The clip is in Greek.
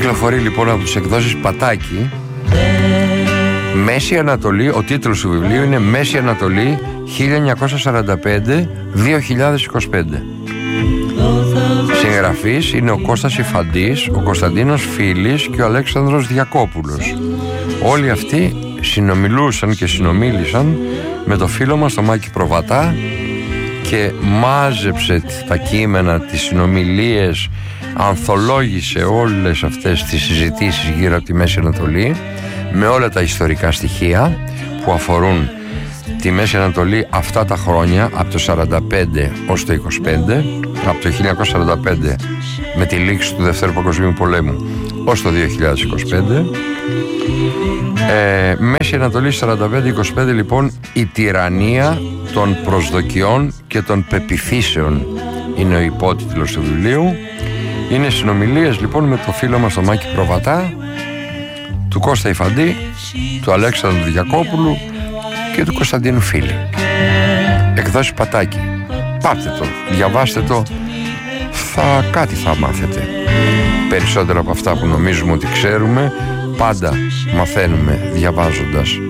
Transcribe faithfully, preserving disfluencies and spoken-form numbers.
Κυκλοφορεί λοιπόν από τις εκδόσεις Πατάκη. Μέση Ανατολή, ο τίτλος του βιβλίου είναι Μέση Ανατολή χίλια εννιακόσια σαράντα πέντε με δύο χιλιάδες είκοσι πέντε. Συγγραφείς είναι ο Κώστας Ιφαντής, ο Κωνσταντίνος Φίλης και ο Αλέξανδρος Διακόπουλος. Όλοι αυτοί συνομιλούσαν και συνομίλησαν με το φίλο μας τον Μάκη Προβατά και μάζεψε τα κείμενα, τις συνομιλίες, ανθολόγησε όλες αυτές τις συζητήσεις γύρω από τη Μέση Ανατολή με όλα τα ιστορικά στοιχεία που αφορούν τη Μέση Ανατολή αυτά τα χρόνια, από το σαράντα πέντε ως το είκοσι πέντε, από το χίλια εννιακόσια σαράντα πέντε με τη λήξη του Δευτέρου Παγκοσμίου Πολέμου ως το δύο χιλιάδες είκοσι πέντε. ε, Μέση Ανατολή σαράντα πέντε είκοσι πέντε λοιπόν, η τυραννία των προσδοκιών και των πεποιθήσεων είναι ο υπότιτλος του βιβλίου. Είναι συνομιλίες λοιπόν με το φίλο μας τον Μάκη Προβατά, του Κώστα Ιφαντή, του Αλέξανδρου Διακόπουλου και του Κωνσταντίνου Φίλη. Εκδόσεις Πατάκη. Πάρτε το, διαβάστε το, θα κάτι θα μάθετε. Περισσότερα από αυτά που νομίζουμε ότι ξέρουμε, πάντα μαθαίνουμε διαβάζοντας.